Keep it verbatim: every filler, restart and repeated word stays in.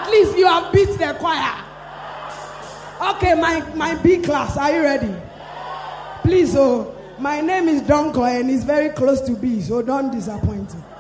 at least you have beat the choir. Okay, my, my B class, are you ready? Please, oh, my name is Donko and it's very close to B, so don't disappoint me.